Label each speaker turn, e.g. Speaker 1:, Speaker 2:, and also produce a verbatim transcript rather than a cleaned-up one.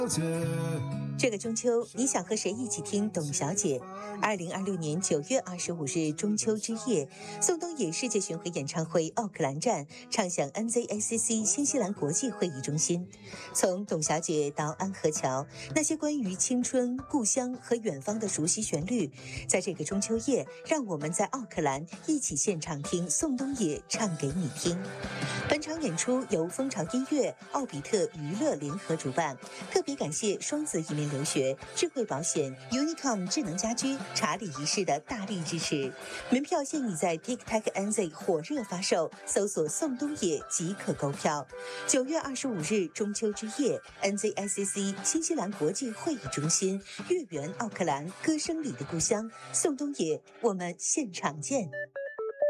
Speaker 1: 这个中秋，你想和谁一起听董小姐？二零二六年九月二十五日中秋之夜，宋冬野世界巡回演唱会奥克兰站唱响 N Z A C C 新西兰国际会议中心。从董小姐到安河桥，那些关于青春、故乡和远方的熟悉旋律，在这个中秋夜，让我们在奥克兰一起现场听宋冬野唱给你听。本场演出由蜂巢音乐、奥比特娱乐联合主办，特别感谢双子移民留学、智慧保险、Unicom 智能家居、查理一世的大力支持。门票现已在 TikTok N Z 火热发售，搜索宋冬野即可购票。九月二十五日中秋之夜 ，N Z A C C 新西兰国际会议中心，月圆奥克兰，歌声里的故乡，宋冬野，我们现场见。